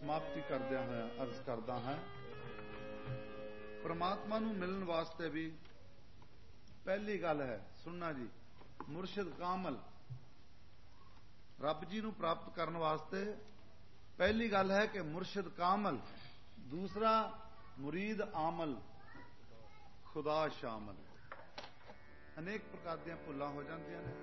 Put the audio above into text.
समाप्ति करदਿਆਂ ਹੋਇਆ अर्ज करदा हां परमात्मा नूं मिलण वास्ते भी पहली गल है सुनना जी मुर्शिद कामल रब जी नूं प्राप्त करने वास्ते पहली गल है कि मुर्शिद कामल दूसरा मुरीद आमल खुदा शामल अनेक प्रकार दी भुल्लां हो जांदियां ने